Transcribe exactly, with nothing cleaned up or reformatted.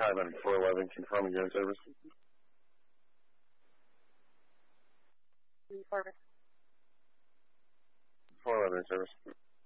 time on four eleven, confirming your service. Service. four eleven service.